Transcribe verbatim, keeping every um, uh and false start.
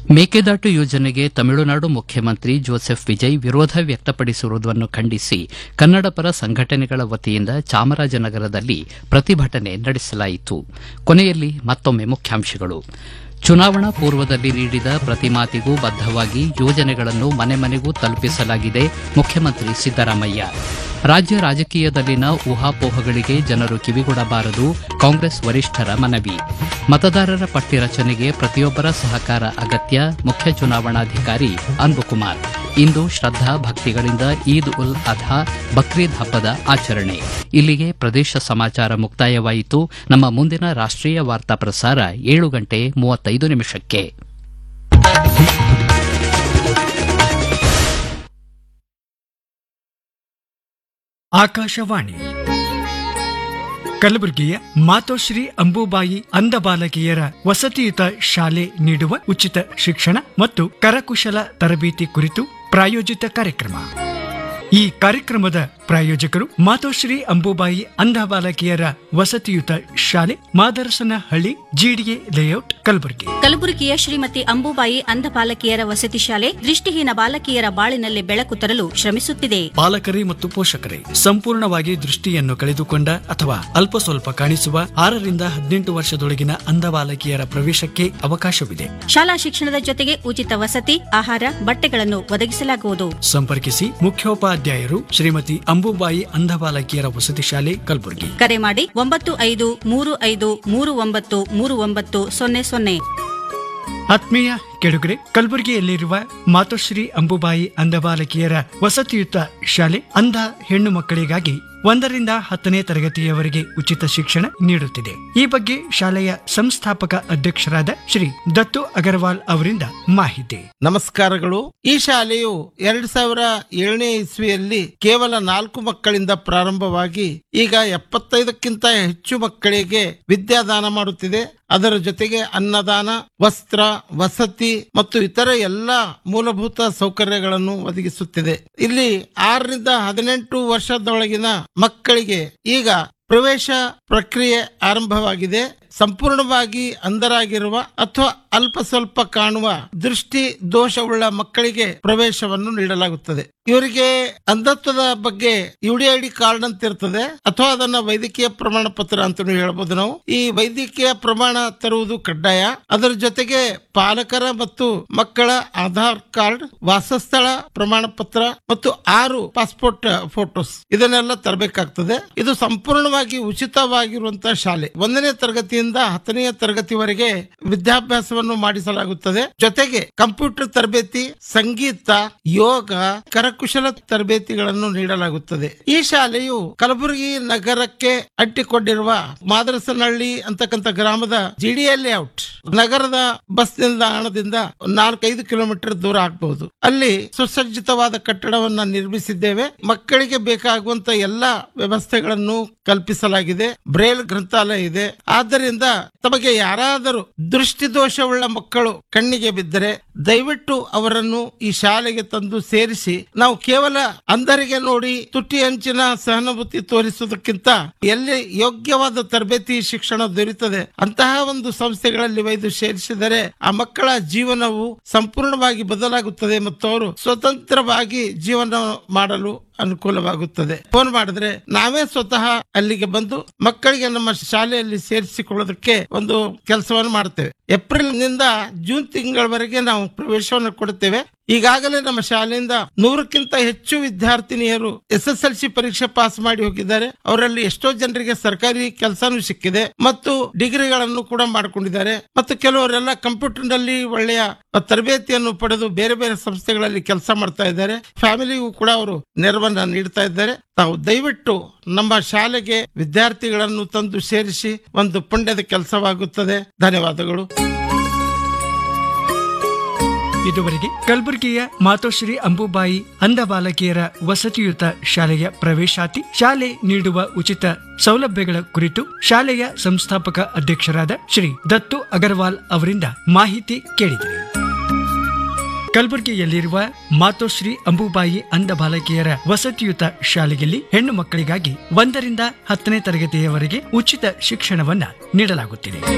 ಮೇಕೆದಾಟು ಯೋಜನೆಗೆ ತಮಿಳುನಾಡು ಮುಖ್ಯಮಂತ್ರಿ ಜೋಸೆಫ್ ವಿಜಯ್ ವಿರೋಧ ವ್ಯಕ್ತಪಡಿಸಿರುವುದನ್ನು ಖಂಡಿಸಿ ಕನ್ನಡಪರ ಸಂಘಟನೆಗಳ ವತಿಯಿಂದ ಚಾಮರಾಜನಗರದಲ್ಲಿ ಪ್ರತಿಭಟನೆ ನಡೆಸಲಾಯಿತು. ಕೊನೆಯಲ್ಲಿ ಮತ್ತೊಮ್ಮೆ ಮುಖ್ಯಾಂಶಗಳು. ಚುನಾವಣಾ ಪೂರ್ವದಲ್ಲಿ ನೀಡಿದ ಪ್ರತಿ ಮಾತಿಗೂ ಬದ್ದವಾಗಿ ಯೋಜನೆಗಳನ್ನು ಮನೆ ಮನೆಗೂ ತಲುಪಿಸಲಾಗಿದೆ. ಮುಖ್ಯಮಂತ್ರಿ ಸಿದ್ದರಾಮಯ್ಯ. ರಾಜ್ಯ ರಾಜಕೀಯದಲ್ಲಿನ ಊಹಾಪೋಹಗಳಿಗೆ ಜನರು ಕಿವಿಗೊಡಬಾರದು. ಕಾಂಗ್ರೆಸ್ ವರಿಷ್ಠರ ಮನವಿ. ಮತದಾರರ ಪಟ್ಟಿ ರಚನೆಗೆ ಪ್ರತಿಯೊಬ್ಬರ ಸಹಕಾರ ಅಗತ್ಯ. ಮುಖ್ಯ ಚುನಾವಣಾಧಿಕಾರಿ ಅನ್ಬುಕುಮಾರ್. ಇಂದು ಶ್ರದ್ದಾ ಭಕ್ತಿಗಳಿಂದ ಈದ್ ಉಲ್ ಅಧಾ ಬಕ್ರೀದ್ ಹಬ್ಬದ ಆಚರಣೆ. ಇಲ್ಲಿಗೆ ಪ್ರದೇಶ ಸಮಾಚಾರ ಮುಕ್ತಾಯವಾಯಿತು. ನಮ್ಮ ಮುಂದಿನ ರಾಷ್ಟೀಯ ವಾರ್ತಾ ಪ್ರಸಾರ ಏಳು ಗಂಟೆ ಮೂವತ್ತೈದು ನಿಮಿಷಕ್ಕೆ. ಆಕಾಶವಾಣಿ ಕಲಬುರಗಿಯ ಮಾತೋಶ್ರೀ ಅಂಬುಬಾಯಿ ಅಂಧ ಬಾಲಕಿಯರ ವಸತಿಯುತ ಶಾಲೆ ನೀಡುವ ಉಚಿತ ಶಿಕ್ಷಣ ಮತ್ತು ಕರಕುಶಲ ತರಬೇತಿ ಕುರಿತು ಪ್ರಾಯೋಜಿತ ಕಾರ್ಯಕ್ರಮ. ಈ ಕಾರ್ಯಕ್ರಮದ ಪ್ರಾಯೋಜಕರು ಮಾತೋಶ್ರೀ ಅಂಬುಬಾಯಿ ಅಂಧ ಬಾಲಕಿಯರ ವಸತಿಯುತ ಶಾಲೆ, ಮಾದರಸನಹಳ್ಳಿ, ಜಿಡಿಎ ಲೇಔಟ್, ಕಲಬುರಗಿ. ಕಲಬುರಗಿಯ ಶ್ರೀಮತಿ ಅಂಬುಬಾಯಿ ಅಂಧ ಬಾಲಕಿಯರ ವಸತಿ ಶಾಲೆ ದೃಷ್ಟಿಹೀನ ಬಾಲಕಿಯರ ಬಾಳಿನಲ್ಲಿ ಬೆಳಕು ತರಲು ಶ್ರಮಿಸುತ್ತಿದೆ. ಪಾಲಕರೇ ಮತ್ತು ಪೋಷಕರೇ, ಸಂಪೂರ್ಣವಾಗಿ ದೃಷ್ಟಿಯನ್ನು ಕಳೆದುಕೊಂಡ ಅಥವಾ ಅಲ್ಪ ಸ್ವಲ್ಪ ಕಾಣಿಸುವ ಆರರಿಂದ ಹದಿನೆಂಟು ವರ್ಷದೊಳಗಿನ ಅಂಧ ಬಾಲಕಿಯರ ಪ್ರವೇಶಕ್ಕೆ ಅವಕಾಶವಿದೆ. ಶಾಲಾ ಶಿಕ್ಷಣದ ಜೊತೆಗೆ ಉಚಿತ ವಸತಿ, ಆಹಾರ, ಬಟ್ಟೆಗಳನ್ನು ಒದಗಿಸಲಾಗುವುದು. ಸಂಪರ್ಕಿಸಿ ಮುಖ್ಯೋಪಾಧ್ಯಾಯರು ಶ್ರೀಮತಿ ಅಂಬುಬಾಯಿ ಅಂಧ ಬಾಲಕಿಯರ ವಸತಿ ಶಾಲೆ, ಕಲಬುರಗಿ. ಕರೆ ಮಾಡಿ ಒಂಬತ್ತು ಐದು ಮೂರು ಐದು ಮೂರು ಒಂಬತ್ತು ಮೂರು ಒಂಬತ್ತು ಸೊನ್ನೆ ಸೊನ್ನೆ. ಆತ್ಮೀಯ ಕೆಡುಗರೆ, ಕಲಬುರಗಿಯಲ್ಲಿರುವ ಮಾತೋಶ್ರೀ ಅಂಬುಬಾಯಿ ಅಂಧ ಬಾಲಕಿಯರ ವಸತಿಯುತ ಶಾಲೆ ಅಂಧ ಹೆಣ್ಣು ಮಕ್ಕಳಿಗಾಗಿ ಒಂದರಿಂದ ಹತ್ತನೇ ತರಗತಿಯವರೆಗೆ ಉಚಿತ ಶಿಕ್ಷಣ ನೀಡುತ್ತಿದೆ. ಈ ಬಗ್ಗೆ ಶಾಲೆಯ ಸಂಸ್ಥಾಪಕ ಅಧ್ಯಕ್ಷರಾದ ಶ್ರೀ ದತ್ತು ಅಗರ್ವಾಲ್ ಅವರಿಂದ ಮಾಹಿತಿ. ನಮಸ್ಕಾರಗಳು. ಈ ಶಾಲೆಯು ಎರಡ್ ಸಾವಿರ ಏಳನೇ ಇಸ್ವಿಯಲ್ಲಿ ಕೇವಲ ನಾಲ್ಕು ಮಕ್ಕಳಿಂದ ಪ್ರಾರಂಭವಾಗಿ ಈಗ ಎಪ್ಪತ್ತೈದಕ್ಕಿಂತ ಹೆಚ್ಚು ಮಕ್ಕಳಿಗೆ ವಿದ್ಯಾದಾನ ಮಾಡುತ್ತಿದೆ. ಅದರ ಜೊತೆಗೆ ಅನ್ನದಾನ, ವಸ್ತ್ರ, ವಸತಿ ಮತ್ತು ಇತರ ಎಲ್ಲ ಮೂಲಭೂತ ಸೌಕರ್ಯಗಳನ್ನು ಒದಗಿಸುತ್ತಿದೆ. ಇಲ್ಲಿ ಆರರಿಂದ ಹದಿನೆಂಟು ವರ್ಷದೊಳಗಿನ ಮಕ್ಕಳಿಗೆ ಈಗ ಪ್ರವೇಶ ಪ್ರಕ್ರಿಯೆ ಆರಂಭವಾಗಿದೆ. ಸಂಪೂರ್ಣವಾಗಿ ಅಂಧರಾಗಿರುವ ಅಥವಾ ಅಲ್ಪ ಸ್ವಲ್ಪ ಕಾಣುವ ದೃಷ್ಟಿ ದೋಷವುಳ್ಳ ಮಕ್ಕಳಿಗೆ ಪ್ರವೇಶವನ್ನು ನೀಡಲಾಗುತ್ತದೆ. ಇವರಿಗೆ ಅಂಧತ್ವದ ಬಗ್ಗೆ ಯುಡಿಐಡಿ ಕಾರ್ಡ್ ಅಂತ ಇರ್ತದೆ, ಅಥವಾ ಅದನ್ನ ವೈದ್ಯಕೀಯ ಪ್ರಮಾಣ ಪತ್ರ ಅಂತ ಹೇಳ್ಬೋದು. ನಾವು ಈ ವೈದ್ಯಕೀಯ ಪ್ರಮಾಣ ತರುವುದು ಕಡ್ಡಾಯ. ಅದರ ಜೊತೆಗೆ ಪಾಲಕರ ಮತ್ತು ಮಕ್ಕಳ ಆಧಾರ್ ಕಾರ್ಡ್, ವಾಸಸ್ಥಳ ಪ್ರಮಾಣ ಪತ್ರ ಮತ್ತು ಆರು ಪಾಸ್ಪೋರ್ಟ್ ಫೋಟೋಸ್ ಇದನ್ನೆಲ್ಲ ತರಬೇಕಾಗ್ತದೆ. ಇದು ಸಂಪೂರ್ಣವಾಗಿ ಉಚಿತವಾಗಿರುವಂತಹ ಶಾಲೆ. ಒಂದನೇ ತರಗತಿಯಿಂದ ಹತ್ತನೆಯ ತರಗತಿವರೆಗೆ ವಿದ್ಯಾಭ್ಯಾಸವನ್ನು ಮಾಡಿಸಲಾಗುತ್ತದೆ. ಜೊತೆಗೆ ಕಂಪ್ಯೂಟರ್ ತರಬೇತಿ, ಸಂಗೀತ, ಯೋಗ, ಕರಕುಶಲ ತರಬೇತಿಗಳನ್ನು ನೀಡಲಾಗುತ್ತದೆ. ಈ ಶಾಲೆಯು ಕಲಬುರಗಿ ನಗರಕ್ಕೆ ಅಂಟಿಕೊಂಡಿರುವ ಮಾದರಸನಹಳ್ಳಿ ಅಂತಕ್ಕಂಥ ಗ್ರಾಮದ ಜಿಡಿಎ ಲೇಔಟ್ ನಗರದ ಬಸ್ ನಿಲ್ದಾಣದಿಂದ ನಾಲ್ಕೈದು ಕಿಲೋಮೀಟರ್ ದೂರ ಆಗಬಹುದು. ಅಲ್ಲಿ ಸುಸಜ್ಜಿತವಾದ ಕಟ್ಟಡವನ್ನ ನಿರ್ಮಿಸಿದ್ದೇವೆ. ಮಕ್ಕಳಿಗೆ ಬೇಕಾಗುವಂತ ಎಲ್ಲಾ ವ್ಯವಸ್ಥೆಗಳನ್ನು ಕಲ್ಪಿಸಲಾಗಿದೆ. ಬ್ರೇಲ್ ಗ್ರಂಥಾಲಯ ಇದೆ. ಆದ್ದರಿಂದ ತಮಗೆ ಯಾರಾದರೂ ದೃಷ್ಟಿದೋಷವುಳ್ಳ ಮಕ್ಕಳು ಕಣ್ಣಿಗೆ ಬಿದ್ದರೆ ದಯವಿಟ್ಟು ಅವರನ್ನು ಈ ಶಾಲೆಗೆ ತಂದು ಸೇರಿಸಿ, ನಾವು ಕೇವಲ ಅಂಧರಿಗೆ ನೋಡಿ ತುಟಿ ಅಂಚಿನ ಸಹಾನುಭೂತಿ ತೋರಿಸುವುದಕ್ಕಿಂತ ಎಲ್ಲಿ ಯೋಗ್ಯವಾದ ತರಬೇತಿ ಶಿಕ್ಷಣ ದೊರೆಯುತ್ತದೆ ಅಂತಹ ಒಂದು ಸಂಸ್ಥೆಗಳಲ್ಲಿ ಒಯ್ದು ಸೇರಿಸಿದರೆ ಆ ಮಕ್ಕಳ ಜೀವನವು ಸಂಪೂರ್ಣವಾಗಿ ಬದಲಾಗುತ್ತದೆ ಮತ್ತು ಅವರು ಸ್ವತಂತ್ರವಾಗಿ ಜೀವನ ಮಾಡಲು ಅನುಕೂಲವಾಗುತ್ತದೆ. ಫೋನ್ ಮಾಡಿದ್ರೆ ನಾವೇ ಸ್ವತಃ ಅಲ್ಲಿಗೆ ಬಂದು ಮಕ್ಕಳಿಗೆ ನಮ್ಮ ಶಾಲೆಯಲ್ಲಿ ಸೇರಿಸಿಕೊಳ್ಳೋದಕ್ಕೆ ಒಂದು ಕೆಲಸವನ್ನು ಮಾಡ್ತೇವೆ. ಏಪ್ರಿಲ್ ನಿಂದ ಜೂನ್ ತಿಂಗಳವರೆಗೆ ನಾವು ಪ್ರವೇಶವನ್ನು ಕೊಡುತ್ತೇವೆ. ಈಗಾಗಲೇ ನಮ್ಮ ಶಾಲೆಯಿಂದ ನೂರಕ್ಕಿಂತ ಹೆಚ್ಚು ವಿದ್ಯಾರ್ಥಿನಿಯರು ಎಸ್ ಎಸ್ ಎಲ್ ಸಿ ಪರೀಕ್ಷೆ ಪಾಸ್ ಮಾಡಿ ಹೋಗಿದ್ದಾರೆ. ಅವರಲ್ಲಿ ಎಷ್ಟೋ ಜನರಿಗೆ ಸರ್ಕಾರಿ ಕೆಲಸನೂ ಸಿಕ್ಕಿದೆ ಮತ್ತು ಡಿಗ್ರಿಗಳನ್ನು ಕೂಡ ಮಾಡಿಕೊಂಡಿದ್ದಾರೆ. ಮತ್ತು ಕೆಲವರೆಲ್ಲ ಕಂಪ್ಯೂಟರ್ ನಲ್ಲಿ ಒಳ್ಳೆಯ ತರಬೇತಿಯನ್ನು ಪಡೆದು ಬೇರೆ ಬೇರೆ ಸಂಸ್ಥೆಗಳಲ್ಲಿ ಕೆಲಸ ಮಾಡ್ತಾ ಇದ್ದಾರೆ. ಫ್ಯಾಮಿಲಿಗೂ ಕೂಡ ಅವರು ನೆರವನ್ನ ನೀಡ್ತಾ ಇದ್ದಾರೆ. ತಾವು ದಯವಿಟ್ಟು ನಮ್ಮ ಶಾಲೆಗೆ ವಿದ್ಯಾರ್ಥಿಗಳನ್ನು ತಂದು ಸೇರಿಸಿ ಒಂದು ಪುಣ್ಯದ ಕೆಲಸವಾಗುತ್ತದೆ. ಧನ್ಯವಾದಗಳು. ಇದುವರೆಗೆ ಕಲಬುರಗಿಯ ಮಾತೋಶ್ರೀ ಅಂಬುಬಾಯಿ ಅಂಧ ಬಾಲಕಿಯರ ವಸತಿಯುತ ಶಾಲೆಯ ಪ್ರವೇಶಾತಿ, ಶಾಲೆ ನೀಡುವ ಉಚಿತ ಸೌಲಭ್ಯಗಳ ಕುರಿತು ಶಾಲೆಯ ಸಂಸ್ಥಾಪಕ ಅಧ್ಯಕ್ಷರಾದ ಶ್ರೀ ದತ್ತು ಅಗರ್ವಾಲ್ ಅವರಿಂದ ಮಾಹಿತಿ ಕೇಳಿದರು. ಕಲಬುರಗಿಯಲ್ಲಿರುವ ಮಾತೋಶ್ರೀ ಅಂಬುಬಾಯಿ ಅಂಧ ಬಾಲಕಿಯರ ವಸತಿಯುತ ಶಾಲೆಯಲ್ಲಿ ಹೆಣ್ಣು ಮಕ್ಕಳಿಗಾಗಿ ಒಂದರಿಂದ ಹತ್ತನೇ ತರಗತಿಯವರೆಗೆ ಉಚಿತ ಶಿಕ್ಷಣವನ್ನ ನೀಡಲಾಗುತ್ತಿದೆ.